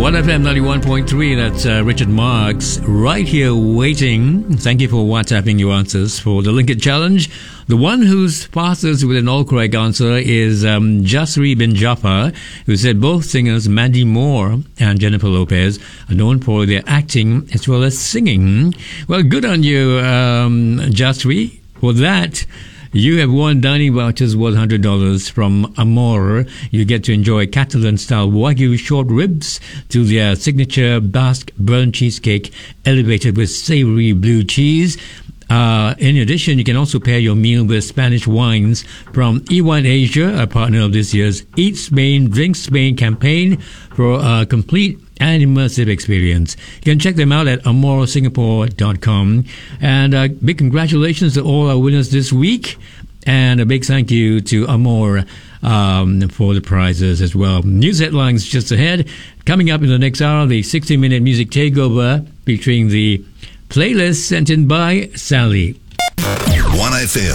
1FM 91.3, that's Richard Marks, right here waiting. Thank you for WhatsApping your answers for the Linkit Challenge. The one who's fastest with an all-correct answer is Jasri bin Jafar, who said both singers Mandy Moore and Jennifer Lopez are known for their acting as well as singing. Well, good on you, Jasri. For that, you have won dining vouchers worth $100 from Amor. You get to enjoy Catalan-style Wagyu short ribs to their signature Basque burnt cheesecake elevated with savory blue cheese. In addition, you can also pair your meal with Spanish wines from E1 Asia, a partner of this year's Eat Spain, Drink Spain campaign for a complete and immersive experience. You can check them out at amorosingapore.com. And big congratulations to all our winners this week. And a big thank you to Amor for the prizes as well. News headlines just ahead. Coming up in the next hour, the 60-minute music takeover featuring the playlist sent in by Sally. 1FM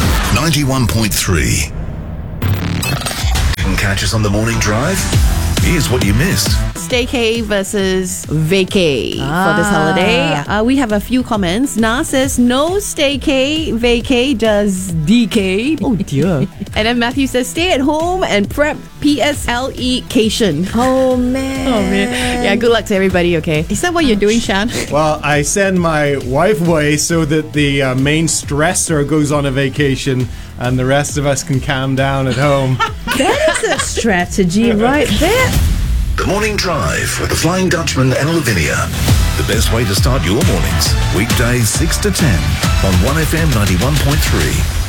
91.3. Didn't catch us on the morning drive? Here's what you missed. Staycay versus vacay for this holiday. We have a few comments. Na says, no staycay, vacay does DK. Oh dear. And then Matthew says, stay at home and prep PSLE-cation. Oh man. Yeah, good luck to everybody, okay? Is that what you're doing, Shan? Well, I send my wife away so that the main stressor goes on a vacation and the rest of us can calm down at home. That is a strategy right there. The Morning Drive with the Flying Dutchman and Lavinia. The best way to start your mornings. Weekdays 6 to 10 on 1FM 91.3.